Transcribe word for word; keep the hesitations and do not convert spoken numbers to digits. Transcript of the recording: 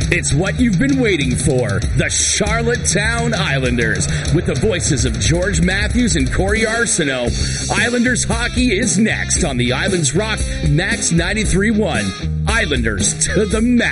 It's what you've been waiting for. The Charlottetown Islanders. With the voices of George Matthews and Corey Arsenault. Islanders hockey is next on the Islands Rock Max ninety-three point one. Islanders to the max.